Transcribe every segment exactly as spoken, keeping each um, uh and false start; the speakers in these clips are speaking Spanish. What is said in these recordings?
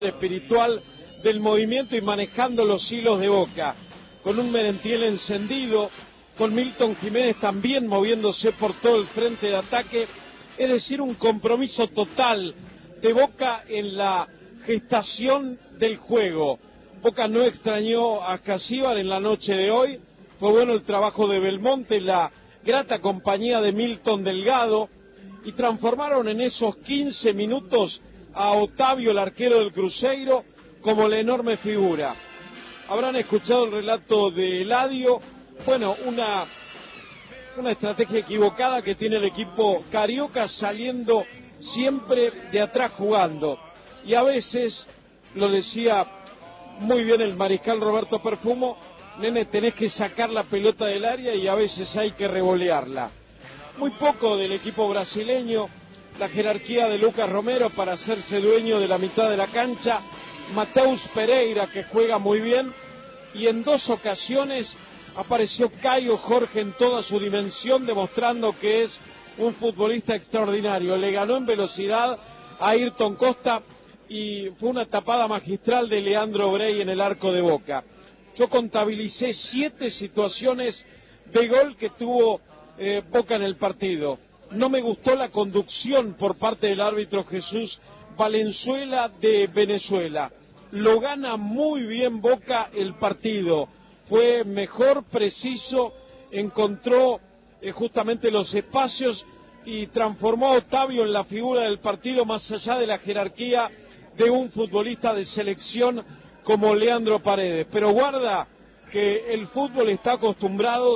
espiritual del movimiento y manejando los hilos de Boca, con un Merentiel encendido, con Milton Jiménez también moviéndose por todo el frente de ataque, es decir, un compromiso total de Boca en la gestación del juego. Boca no extrañó a Casíbar en la noche de hoy, fue bueno el trabajo de Belmonte, la grata compañía de Milton Delgado, y transformaron en esos quince minutos a Otavio, el arquero del Cruzeiro, como la enorme figura. Habrán escuchado el relato de Eladio, bueno, una, una estrategia equivocada que tiene el equipo carioca, saliendo siempre de atrás jugando. Y a veces, lo decía muy bien el mariscal Roberto Perfumo, nene, tenés que sacar la pelota del área y a veces hay que revolearla. Muy poco del equipo brasileño, la jerarquía de Lucas Romero para hacerse dueño de la mitad de la cancha, Mateus Pereira, que juega muy bien, y en dos ocasiones apareció Caio Jorge en toda su dimensión, demostrando que es un futbolista extraordinario. Le ganó en velocidad a Ayrton Costa y fue una tapada magistral de Leandro Brey en el arco de Boca. Yo contabilicé siete situaciones de gol que tuvo eh, Boca en el partido. No me gustó la conducción por parte del árbitro Jesús Valenzuela de Venezuela. Lo gana muy bien Boca el partido. Fue mejor, preciso, encontró eh, justamente los espacios y transformó a Otavio en la figura del partido, más allá de la jerarquía de un futbolista de selección como Leandro Paredes. Pero guarda que el fútbol está acostumbrado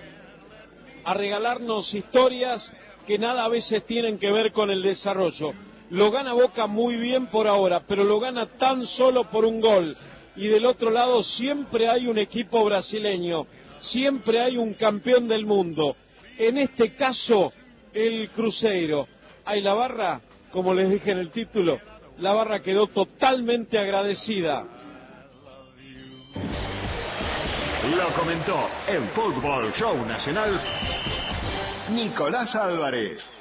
a regalarnos historias que nada a veces tienen que ver con el desarrollo. Lo gana Boca muy bien por ahora, pero lo gana tan solo por un gol. Y del otro lado siempre hay un equipo brasileño, siempre hay un campeón del mundo. En este caso, el Cruzeiro. Hay la barra, como les dije en el título, la barra quedó totalmente agradecida. Lo comentó en Fútbol Show Nacional Nicolás Álvarez.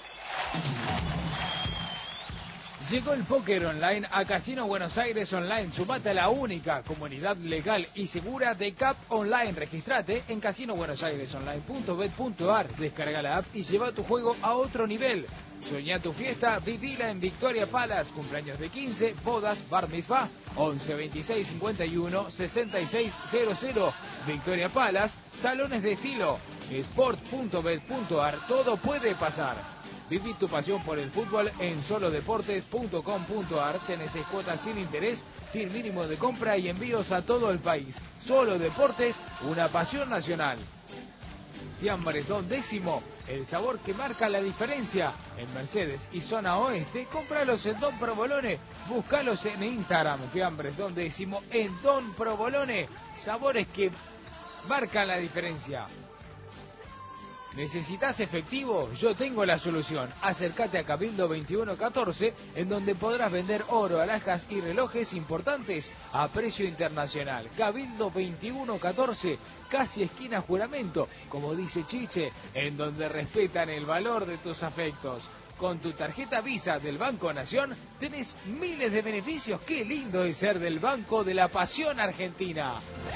Llegó el póker online a Casino Buenos Aires Online. Sumate a la única comunidad legal y segura de C A P Online. Registrate en casino buenos aires online punto bet punto ar. Descarga la app y lleva tu juego a otro nivel. Soñá tu fiesta, vivila en Victoria Palace. Cumpleaños de quince, bodas, bar mitzvah. once veintiséis cincuenta y uno sesenta y seis cero cero. Victoria Palace, salones de estilo. sport punto bet punto ar. Todo puede pasar. Viví tu pasión por el fútbol en solo deportes punto com punto ar. Tenés seis cuotas sin interés, sin mínimo de compra y envíos a todo el país. Solo Deportes, una pasión nacional. Fiambres Don Décimo, el sabor que marca la diferencia. En Mercedes y zona oeste, cómpralos en Don Provolone. Búscalos en Instagram. Fiambres Don Décimo en Don Provolone. Sabores que marcan la diferencia. ¿Necesitas efectivo? Yo tengo la solución. Acércate a Cabildo veintiuno catorce, en donde podrás vender oro, alhajas y relojes importantes a precio internacional. Cabildo veintiuno catorce, casi esquina Juramento, como dice Chiche, en donde respetan el valor de tus afectos. Con tu tarjeta Visa del Banco Nación tenés miles de beneficios. ¡Qué lindo es ser del Banco de la Pasión Argentina!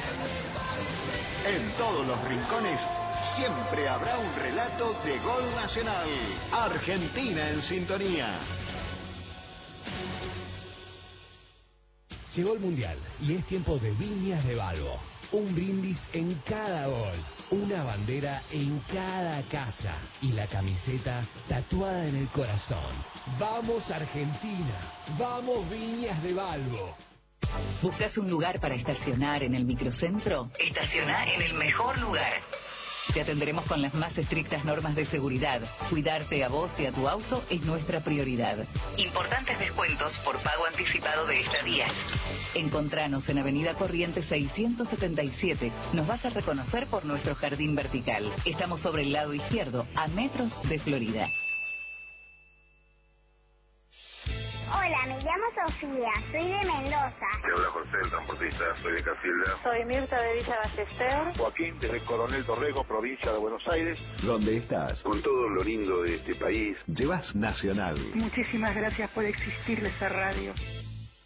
En todos los rincones siempre habrá un relato de gol nacional. Argentina en sintonía. Llegó el Mundial y es tiempo de Viñas de Balbo. Un brindis en cada gol, una bandera en cada casa y la camiseta tatuada en el corazón. ¡Vamos Argentina! ¡Vamos Viñas de Balbo! ¿Buscas un lugar para estacionar en el microcentro? Estaciona en el mejor lugar. Te atenderemos con las más estrictas normas de seguridad. Cuidarte a vos y a tu auto es nuestra prioridad. Importantes descuentos por pago anticipado de estadías. Encontranos en Avenida Corrientes seiscientos setenta y siete. Nos vas a reconocer por nuestro jardín vertical. Estamos sobre el lado izquierdo, a metros de Florida. Hola, me llamo Sofía, soy de Mendoza. Te habla José, el transportista, soy de Casilda. Soy Mirta de Villa Ballester. Joaquín, desde Coronel Torrego, provincia de Buenos Aires. ¿Dónde estás? Con todo lo lindo de este país. Llevas Nacional. Muchísimas gracias por existir esta radio.